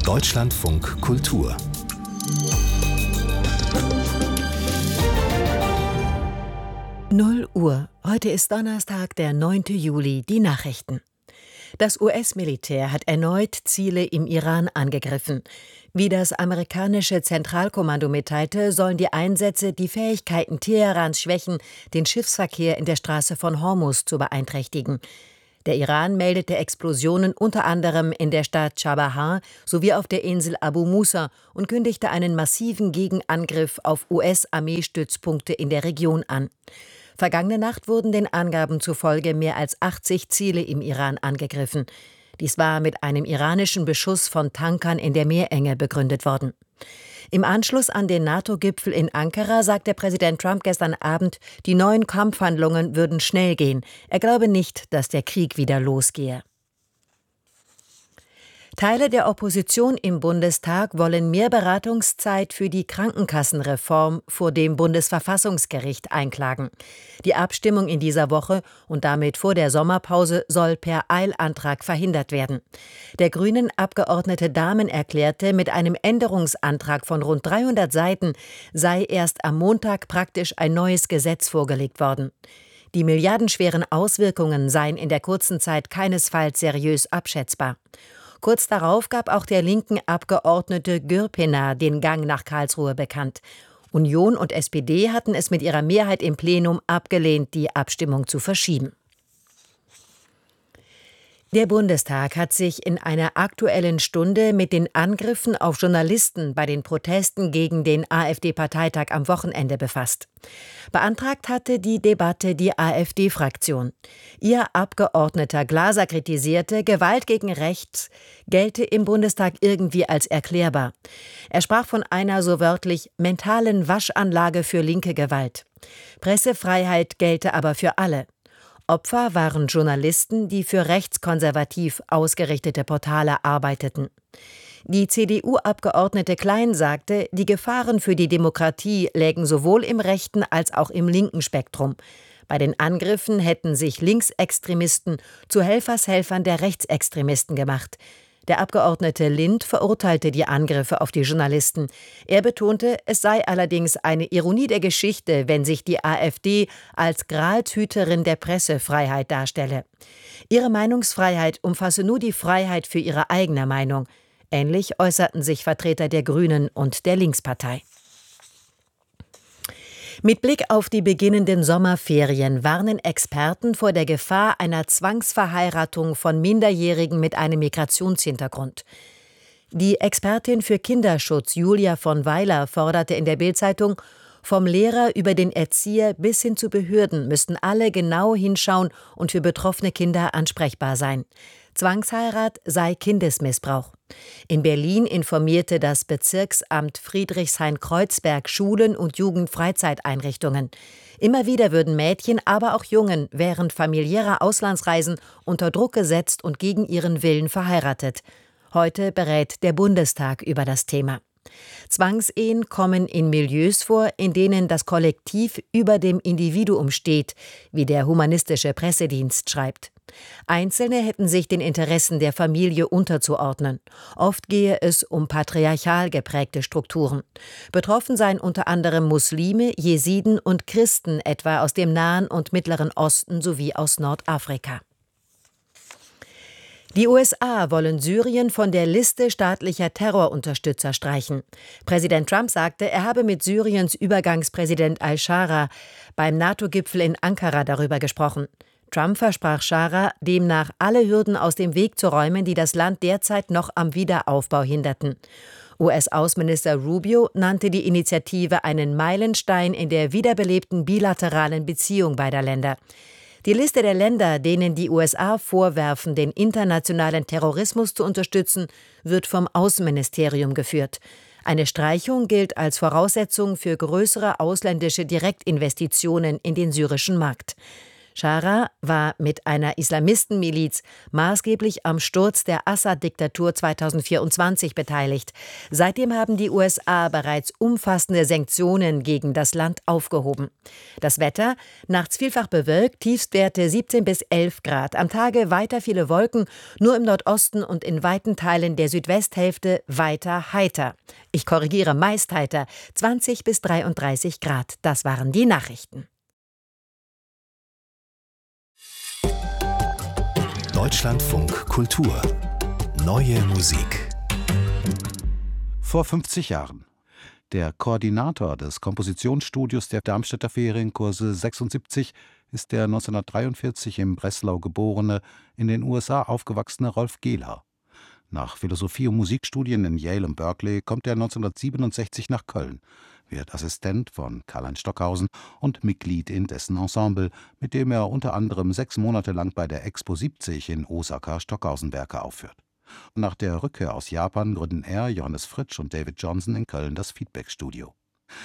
Deutschlandfunk Kultur. Null Uhr. Heute ist Donnerstag, der 9. Juli. Die Nachrichten. Das US-Militär hat erneut Ziele im Iran angegriffen. Wie das amerikanische Zentralkommando mitteilte, sollen die Einsätze die Fähigkeiten Teherans schwächen, den Schiffsverkehr in der Straße von Hormuz zu beeinträchtigen. Der Iran meldete Explosionen unter anderem in der Stadt Chabahar sowie auf der Insel Abu Musa und kündigte einen massiven Gegenangriff auf US-Armeestützpunkte in der Region an. Vergangene Nacht wurden den Angaben zufolge mehr als 80 Ziele im Iran angegriffen. Dies war mit einem iranischen Beschuss von Tankern in der Meerenge begründet worden. Im Anschluss an den NATO-Gipfel in Ankara sagte Präsident Trump gestern Abend, die neuen Kampfhandlungen würden schnell gehen. Er glaube nicht, dass der Krieg wieder losgehe. Teile der Opposition im Bundestag wollen mehr Beratungszeit für die Krankenkassenreform vor dem Bundesverfassungsgericht einklagen. Die Abstimmung in dieser Woche und damit vor der Sommerpause soll per Eilantrag verhindert werden. Der Grünen-Abgeordnete Dahmen erklärte, mit einem Änderungsantrag von rund 300 Seiten sei erst am Montag praktisch ein neues Gesetz vorgelegt worden. Die milliardenschweren Auswirkungen seien in der kurzen Zeit keinesfalls seriös abschätzbar. Kurz darauf gab auch der linken Abgeordnete Gürpiner den Gang nach Karlsruhe bekannt. Union und SPD hatten es mit ihrer Mehrheit im Plenum abgelehnt, die Abstimmung zu verschieben. Der Bundestag hat sich in einer Aktuellen Stunde mit den Angriffen auf Journalisten bei den Protesten gegen den AfD-Parteitag am Wochenende befasst. Beantragt hatte die Debatte die AfD-Fraktion. Ihr Abgeordneter Glaser kritisierte, Gewalt gegen rechts gelte im Bundestag irgendwie als erklärbar. Er sprach von einer so wörtlich mentalen Waschanlage für linke Gewalt. Pressefreiheit gelte aber für alle. Opfer waren Journalisten, die für rechtskonservativ ausgerichtete Portale arbeiteten. Die CDU-Abgeordnete Klein sagte, die Gefahren für die Demokratie lägen sowohl im rechten als auch im linken Spektrum. Bei den Angriffen hätten sich Linksextremisten zu Helfershelfern der Rechtsextremisten gemacht. Der Abgeordnete Lind verurteilte die Angriffe auf die Journalisten. Er betonte, es sei allerdings eine Ironie der Geschichte, wenn sich die AfD als Gralshüterin der Pressefreiheit darstelle. Ihre Meinungsfreiheit umfasse nur die Freiheit für ihre eigene Meinung. Ähnlich äußerten sich Vertreter der Grünen und der Linkspartei. Mit Blick auf die beginnenden Sommerferien warnen Experten vor der Gefahr einer Zwangsverheiratung von Minderjährigen mit einem Migrationshintergrund. Die Expertin für Kinderschutz Julia von Weiler forderte in der Bild-Zeitung, vom Lehrer über den Erzieher bis hin zu Behörden müssten alle genau hinschauen und für betroffene Kinder ansprechbar sein. Zwangsheirat sei Kindesmissbrauch. In Berlin informierte das Bezirksamt Friedrichshain-Kreuzberg Schulen und Jugendfreizeiteinrichtungen. Immer wieder würden Mädchen, aber auch Jungen während familiärer Auslandsreisen unter Druck gesetzt und gegen ihren Willen verheiratet. Heute berät der Bundestag über das Thema. Zwangsehen kommen in Milieus vor, in denen das Kollektiv über dem Individuum steht, wie der humanistische Pressedienst schreibt. Einzelne hätten sich den Interessen der Familie unterzuordnen. Oft gehe es um patriarchal geprägte Strukturen. Betroffen seien unter anderem Muslime, Jesiden und Christen, etwa aus dem Nahen und Mittleren Osten sowie aus Nordafrika. Die USA wollen Syrien von der Liste staatlicher Terrorunterstützer streichen. Präsident Trump sagte, er habe mit Syriens Übergangspräsident al-Shara beim NATO-Gipfel in Ankara darüber gesprochen. Trump versprach Shara, demnach alle Hürden aus dem Weg zu räumen, die das Land derzeit noch am Wiederaufbau hinderten. US-Außenminister Rubio nannte die Initiative einen Meilenstein in der wiederbelebten bilateralen Beziehung beider Länder. Die Liste der Länder, denen die USA vorwerfen, den internationalen Terrorismus zu unterstützen, wird vom Außenministerium geführt. Eine Streichung gilt als Voraussetzung für größere ausländische Direktinvestitionen in den syrischen Markt. Schara war mit einer Islamistenmiliz maßgeblich am Sturz der Assad-Diktatur 2024 beteiligt. Seitdem haben die USA bereits umfassende Sanktionen gegen das Land aufgehoben. Das Wetter: nachts vielfach bewölkt, Tiefstwerte 17 bis 11 Grad. Am Tage weiter viele Wolken, nur im Nordosten und in weiten Teilen der Südwesthälfte weiter heiter. Ich korrigiere, meist heiter, 20 bis 33 Grad. Das waren die Nachrichten. Deutschlandfunk Kultur. Neue Musik. Vor 50 Jahren. Der Koordinator des Kompositionsstudios der Darmstädter Ferienkurse 76 ist der 1943 in Breslau geborene, in den USA aufgewachsene Rolf Gehler. Nach Philosophie- und Musikstudien in Yale und Berkeley kommt er 1967 nach Köln, wird Assistent von Karl-Heinz Stockhausen und Mitglied in dessen Ensemble, mit dem er unter anderem 6 Monate lang bei der Expo 70 in Osaka Stockhausen-Werke aufführt. Nach der Rückkehr aus Japan gründen er, Johannes Fritsch und David Johnson in Köln das Feedback-Studio.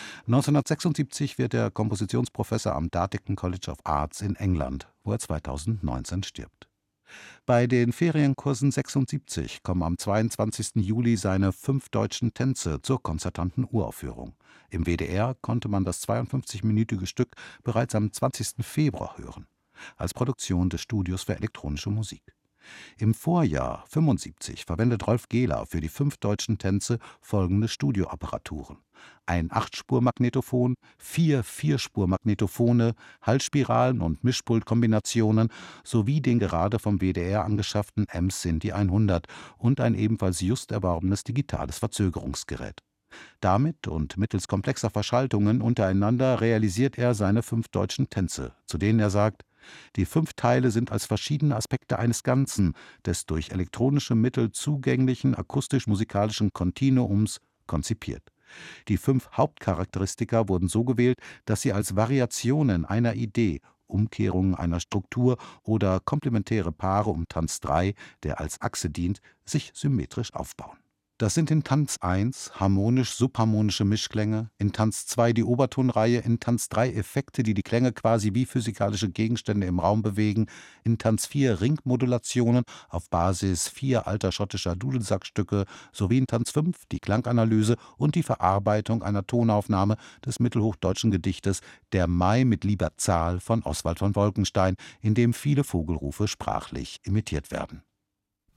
1976 wird er Kompositionsprofessor am Dartington College of Arts in England, wo er 2019 stirbt. Bei den Ferienkursen 76 kommen am 22. Juli seine 5 deutschen Tänze zur konzertanten Uraufführung. Im WDR konnte man das 52-minütige Stück bereits am 20. Februar hören, als Produktion des Studios für elektronische Musik. Im Vorjahr 75 verwendet Rolf Gehler für die 5 deutschen Tänze folgende Studioapparaturen: ein 8-Spur-Magnetophon, 4 4-Spur-Magnetophone, Hallspiralen und Mischpultkombinationen sowie den gerade vom WDR angeschafften M-Synthi 100 und ein ebenfalls just erworbenes digitales Verzögerungsgerät. Damit und mittels komplexer Verschaltungen untereinander realisiert er seine 5 deutschen Tänze, zu denen er sagt: Die 5 Teile sind als verschiedene Aspekte eines Ganzen, des durch elektronische Mittel zugänglichen akustisch-musikalischen Kontinuums, konzipiert. Die 5 Hauptcharakteristika wurden so gewählt, dass sie als Variationen einer Idee, Umkehrungen einer Struktur oder komplementäre Paare um Tanz 3, der als Achse dient, sich symmetrisch aufbauen. Das sind in Tanz 1 harmonisch-subharmonische Mischklänge, in Tanz 2 die Obertonreihe, in Tanz 3 Effekte, die die Klänge quasi wie physikalische Gegenstände im Raum bewegen, in Tanz 4 Ringmodulationen auf Basis 4 alter schottischer Dudelsackstücke sowie in Tanz 5 die Klanganalyse und die Verarbeitung einer Tonaufnahme des mittelhochdeutschen Gedichtes Der Mai mit lieber Zahl von Oswald von Wolkenstein, in dem viele Vogelrufe sprachlich imitiert werden.